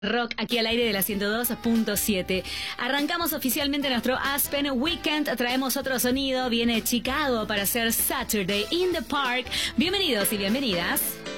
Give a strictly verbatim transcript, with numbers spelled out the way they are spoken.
Rock aquí al aire de la ciento dos punto siete. Arrancamos oficialmente nuestro Aspen Weekend. Traemos otro sonido. Viene Chicago para hacer Saturday in the Park. Bienvenidos y bienvenidas.